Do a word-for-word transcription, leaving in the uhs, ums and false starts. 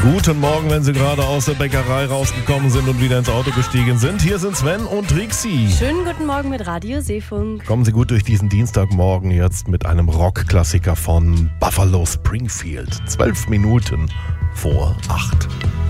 Guten Morgen, wenn Sie gerade aus der Bäckerei rausgekommen sind und wieder ins Auto gestiegen sind. Hier sind Sven und Trixie. Schönen guten Morgen mit Radio Seefunk. Kommen Sie gut durch diesen Dienstagmorgen jetzt mit einem Rockklassiker von Buffalo Springfield. Zwölf Minuten vor acht.